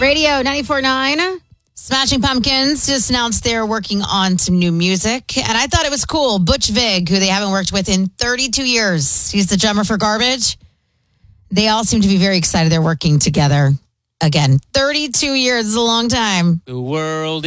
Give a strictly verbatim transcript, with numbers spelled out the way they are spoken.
Radio ninety-four point nine. Smashing Pumpkins just announced they're working on some new music. And I thought it was cool. Butch Vig, who they haven't worked with in thirty-two years. He's the drummer for Garbage. They all seem to be very excited they're working together again. thirty-two years is a long time. The world